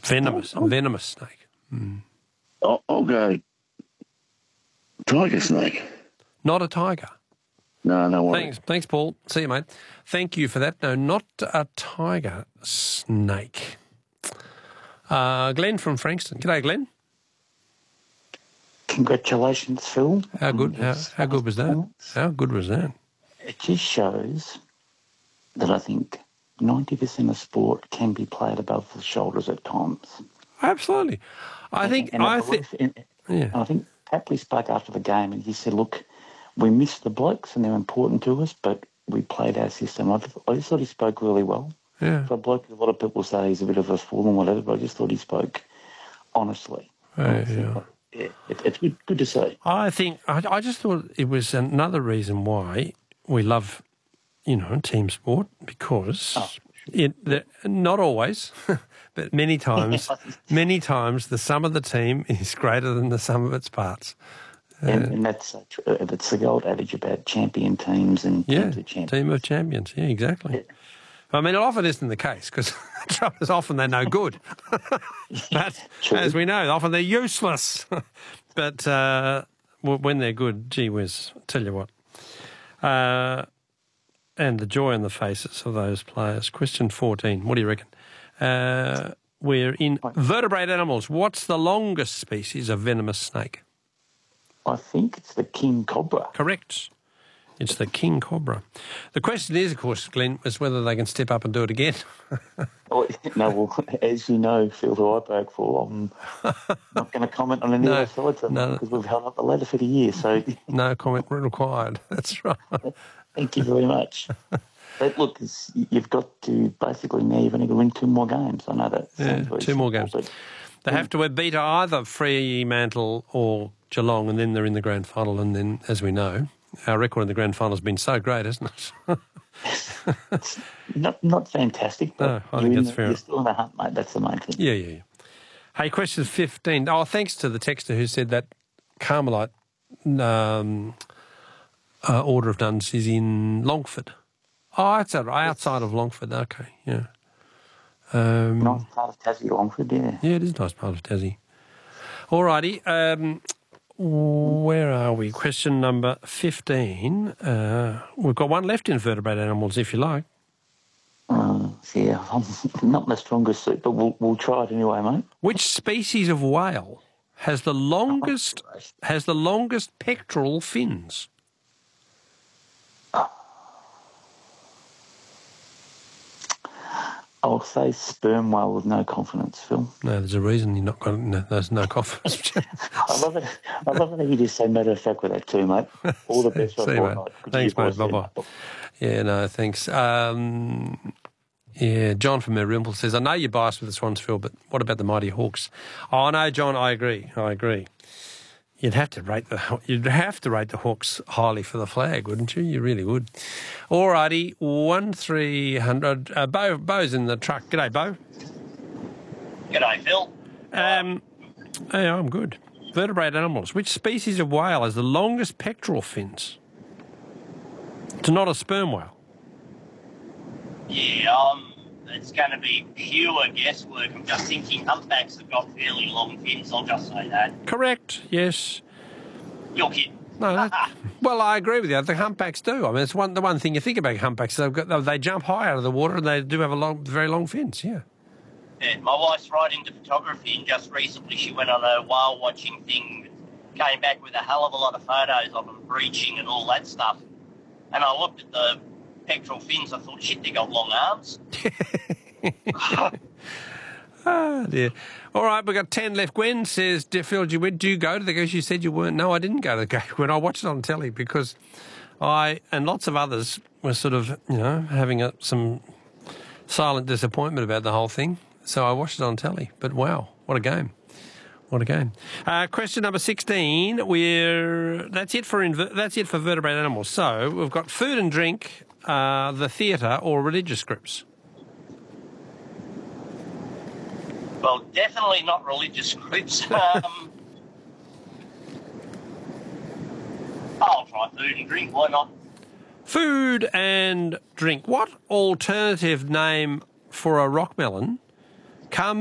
Venomous snake. I'll go tiger snake. Not a tiger. No worries. Thanks, Paul. See you, mate. Thank you for that. No, not a tiger snake. Glenn from Frankston. G'day, Glenn. Congratulations, Phil. How good? How good was that? How good was that? It just shows that I think 90% of sport can be played above the shoulders at times. Absolutely. I think Tapley spoke after the game and he said, look, we missed the blokes and they're important to us, but we played our system. I just thought he spoke really well. Yeah. For a bloke, a lot of people say he's a bit of a fool and whatever, but I just thought he spoke honestly. Yeah, it's good to see. I think I just thought it was another reason why we love, team sport, because not always, but many times the sum of the team is greater than the sum of its parts. And that's the old adage about champion teams and teams of champions. Team of champions. Yeah, exactly. Yeah. I mean, it often isn't the case because the trouble is often they're no good. But as we know, often they're useless. But when they're good, gee whiz, I'll tell you what. And the joy on the faces of those players. Question 14, what do you reckon? We're in vertebrate animals. What's the longest species of venomous snake? I think it's the king cobra. Correct. It's the king cobra. The question is, of course, Glenn, is whether they can step up and do it again. As you know, Phil, who I broke for, I'm not going to comment on any of those sides because we've held up the ladder for the year. So no comment required. That's right. Thank you very much. But look, you've got to basically now you've only got to win 2 more games. I know that. Yeah, 2 more games. They have to beat either Fremantle or Geelong, and then they're in the grand final. And then, as we know, our record in the grand final has been so great, hasn't it? not fantastic, but no, I think that's fair. You're still in the hunt, mate. That's the main thing. Yeah. Hey, question 15. Oh, thanks to the texter who said that Carmelite Order of Nuns is in Longford. Oh, it's outside of Longford. Okay, yeah. Nice part of Tassie, Longford, yeah. Yeah, it is a nice part of Tassie. All righty. Where are we? Question number 15. We've got one left in vertebrate animals, if you like. Yeah, I'm not my strongest suit, but we'll try it anyway, mate. Which species of whale has the longest pectoral fins? I'll say sperm whale with no confidence, Phil. No, there's a reason you're not got. No, there's no confidence. I love it how you just say matter of fact with that too, mate. All the best. See, mate. Thanks, mate. Bye-bye. Yeah, no, thanks. Yeah, John from Merimple says, I know you're biased with the Swans, Phil, but what about the Mighty Hawks? Oh, no, John, I agree. You'd have to rate the Hawks highly for the flag, wouldn't you? You really would. All righty, 1-300. Bo's in the truck. G'day, Bo. G'day, Phil. Hey, I'm good. Vertebrate animals. Which species of whale has the longest pectoral fins? It's not a sperm whale. Yeah, it's going to be pure guesswork. I'm just thinking humpbacks have got fairly long fins. I'll just say that. Correct, yes. You're kidding. No, well, I agree with you. The humpbacks do. I mean, it's the one thing you think about humpbacks. They jump high out of the water and they do have very long fins, yeah. Yeah, my wife's right into photography and just recently she went on a whale watching thing, came back with a hell of a lot of photos of them breaching and all that stuff. And I looked at the pectoral fins, I thought, shit, they got long arms. Oh, dear. All right, we've got 10 left. Gwen says, Phil, did you go to the game? You said you weren't. No, I didn't go to the game when I watched it on telly because I and lots of others were sort of, having some silent disappointment about the whole thing. So I watched it on telly. But wow, what a game. What a game. Question number 16. That's it for vertebrate animals. So we've got food and drink, the theatre or religious groups. Well, definitely not religious groups. I'll try food and drink. Why not? Food and drink. What alternative name for a rock melon comes